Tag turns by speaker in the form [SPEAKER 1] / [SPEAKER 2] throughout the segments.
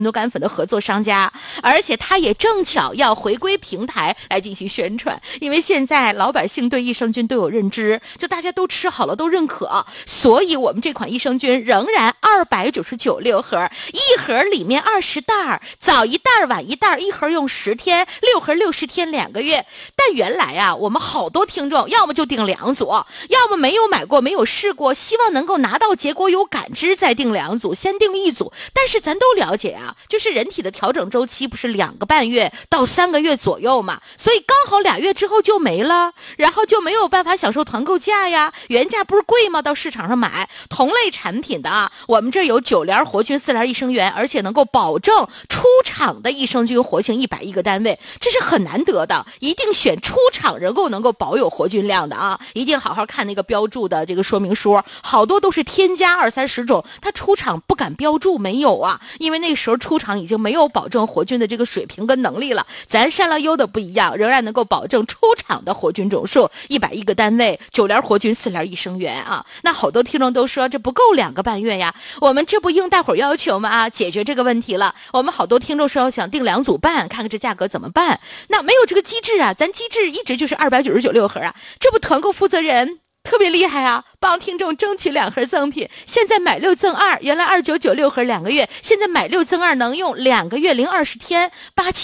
[SPEAKER 1] 多甘粉的合作商家，而且他也正巧要回归平台来进行宣传，因为现在老百姓对益生菌都有认知，就大家都吃好了，都认可，所以我们这款益生菌仍然299.6盒，一盒里面20袋，早一袋晚一袋，一盒用10天，6盒60天2个月。但原来啊，我们好多听众要么就订2组，要么没有买过没有试过，希望能够拿到结果有感知再订2组，先订1组。但是咱都了解啊，就是人体的调整周期不是2个半月到3个月左右嘛，所以刚好2月之后就没了，然后就没有办法享受团购价呀，原价不是贵吗？到市场上买同类产品的啊，我们这有9联活菌4联益生元，而且能够保证出厂的益生菌活性110个单位，这是很难得的，一定选出厂能够保有活菌量的啊，一定好好看那个标注的这个说明书，好多都是添加20-30种，它出厂不敢标注没有啊，因为那时候出厂已经没有保证活菌的这个水平跟能力了。咱善乐优的不一样，仍然能够保证出厂的活菌总数110个单位，9联活菌4联益生元啊。那好多听众都说这不够2个半月呀，我们这不应大伙儿要求吗？啊，解决这个问题了。我们好多听众说想订2组半，看看这价格怎么办？那没有这个机制啊，咱机制一直就是299.6盒啊，这不团购负责人特别厉害啊，帮听众争取2盒赠品。现在买6赠2，原来2996盒2个月，现在买6赠2能用2个月零20天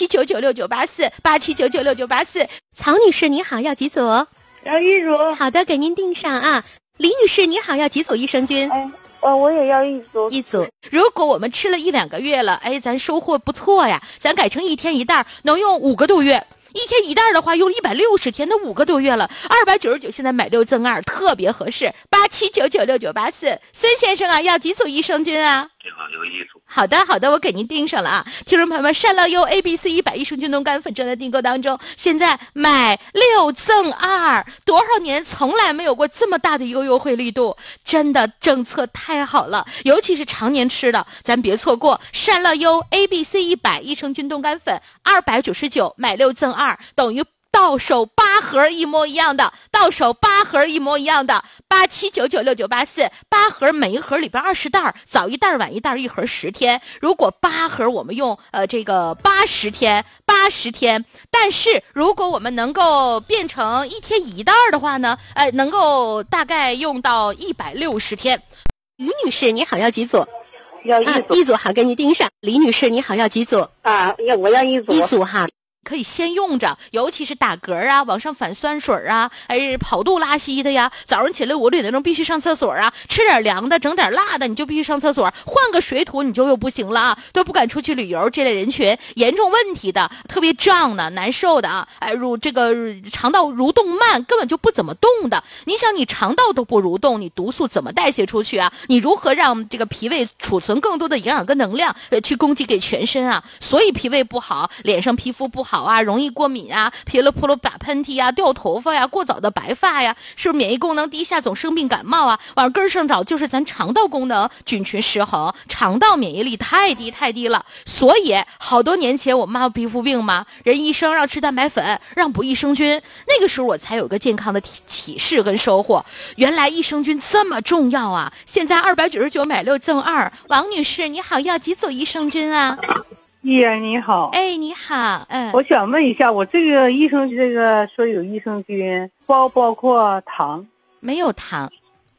[SPEAKER 1] ，87996984，87996984。曹女士你好，要几组？
[SPEAKER 2] 要1组。
[SPEAKER 1] 好的，给您订上啊。李女士你好，要几组益生菌？
[SPEAKER 2] 我也要1组。
[SPEAKER 1] 1组。如果我们吃了1-2个月了，哎，咱收获不错呀，咱改成1天1袋，能用5个多月。1天1袋的话用160天，那5个多月了，299现在买6赠2特别合适，87996984。孙先生啊，要几组益生菌啊？
[SPEAKER 3] 正好有1组。
[SPEAKER 1] 好的，我给您订上了啊。听众朋友们，善乐优 ABC100益生菌冻干粉正在订购当中，现在买6赠2，多少年从来没有过这么大的一个优惠力度，真的政策太好了，尤其是常年吃的，咱别错过。善乐优 ABC100益生菌冻干粉299买6赠2，等于到手8盒一模一样的，87996984，8盒每一盒里边20袋，早一袋晚一袋，一盒10天。如果8盒我们用这个80天，但是如果我们能够变成1天1袋的话呢，能够大概用到160天。李女士你好，要几组？
[SPEAKER 2] 要1组。
[SPEAKER 1] 1组好，给你订上。李女士你好，要几组？
[SPEAKER 2] 我要1组。
[SPEAKER 1] 1组哈。可以先用着，尤其是打嗝啊，往上反酸水啊，跑肚拉稀的呀，早上起来5点多钟必须上厕所啊，吃点凉的，整点辣的，你就必须上厕所，换个水土你就又不行了啊，都不敢出去旅游。这类人群严重问题的，特别胀的、难受的啊，这个肠道蠕动慢，根本就不怎么动的。你想，你肠道都不蠕动，你毒素怎么代谢出去啊？你如何让这个脾胃储存更多的营养跟能量去供给给全身啊？所以脾胃不好，脸上皮肤不好啊，容易过敏啊，噼里扑噜打喷嚏啊，掉头发呀，过早的白发呀，是不是免疫功能低下，总生病感冒啊？往根上找，就是咱肠道功能菌群失衡，肠道免疫力太低了。所以好多年前我妈皮肤病嘛，人医生让吃蛋白粉，让补益生菌，那个时候我才有个健康的启示跟收获，原来益生菌这么重要啊！现在299买6赠2。王女士你好，要几组益生菌啊？
[SPEAKER 2] 你好。
[SPEAKER 1] 你好。
[SPEAKER 2] 我想问一下，我这个益生菌，说有益生菌包括糖？
[SPEAKER 1] 没有糖。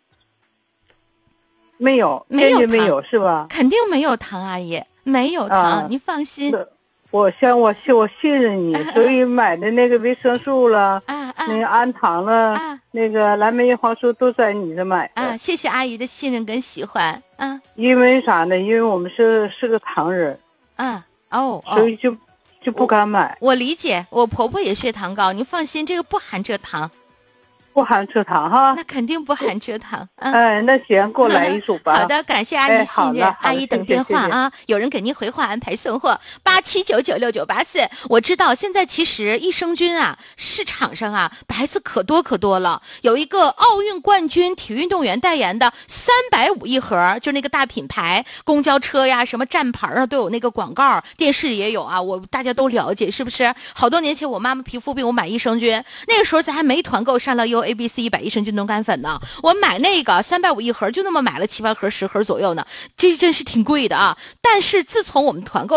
[SPEAKER 2] 没有是吧？
[SPEAKER 1] 肯定没有糖，阿姨，没有糖，你放心。
[SPEAKER 2] 我信任你，所以买的那个维生素了，那个氨糖了，那个蓝莓叶黄素都在你这买的。
[SPEAKER 1] 谢谢阿姨的信任跟喜欢啊。
[SPEAKER 2] 因为啥呢？因为我们是个糖人。所以就不敢买。
[SPEAKER 1] 我理解，我婆婆也血糖高，你放心，这个不含蔗糖。
[SPEAKER 2] 不含蔗糖哈？
[SPEAKER 1] 那肯定不含蔗糖。
[SPEAKER 2] 那行，给我来1组吧。
[SPEAKER 1] 好的，感谢阿姨信任，阿姨等电话啊，有人给您回话安排送货，87996984。我知道现在其实益生菌啊，市场上啊牌子可多了，有一个奥运冠军体育运动员代言的350一盒，就那个大品牌，公交车呀、什么站牌啊都有那个广告，电视也有啊，大家都了解，是不是？好多年前我妈妈皮肤病，我买益生菌，那个时候咱还没团购善乐优 ABC100益生菌冻干粉呢，我买那个350一盒，就那么买了7、8盒、10盒左右呢，这真是挺贵的啊。但是自从我们团购